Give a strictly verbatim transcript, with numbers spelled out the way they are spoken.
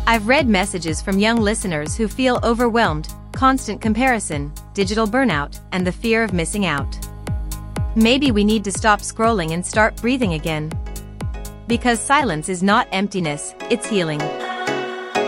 I've read messages from young listeners who feel overwhelmed, constant comparison, digital burnout, and the fear of missing out. Maybe we need to stop scrolling and start breathing again. Because silence is not emptiness, it's healing.